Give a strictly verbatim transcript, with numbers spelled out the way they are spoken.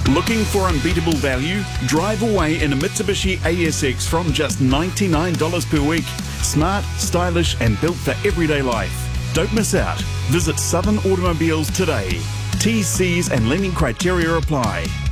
Looking for unbeatable value? Drive away in a Mitsubishi A S X from just ninety-nine dollars per week. Smart, stylish and built for everyday life. Don't miss out. Visit Southern Automobiles today. T Cs and lending criteria apply.